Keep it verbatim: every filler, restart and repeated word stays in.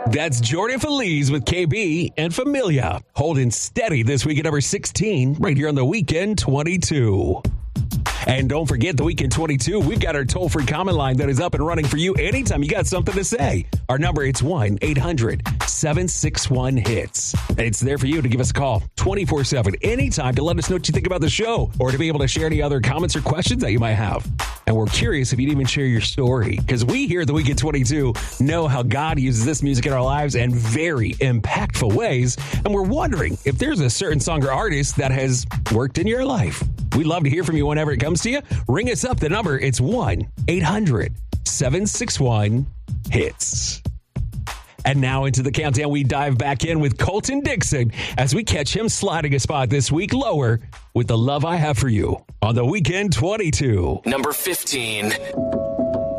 That's Jordan Feliz with K B and Familia. Holding steady this week at number sixteen, right here on the Weekend twenty-two. And don't forget, the Weekend twenty-two, we've got our toll-free comment line that is up and running for you anytime you got something to say. Our number, it's one eight hundred seven six one hits. It's there for you to give us a call twenty-four seven, anytime, to let us know what you think about the show or to be able to share any other comments or questions that you might have. And we're curious if you'd even share your story, because we here at the Weekend twenty-two know how God uses this music in our lives in very impactful ways. And we're wondering if there's a certain song or artist that has worked in your life. We'd love to hear from you whenever it comes to you. Ring us up. The number, it's one eight hundred seven six one hits. And now into the countdown, we dive back in with Colton Dixon as we catch him sliding a spot this week lower with The Love I Have For You on the Weekend twenty-two. Number fifteen.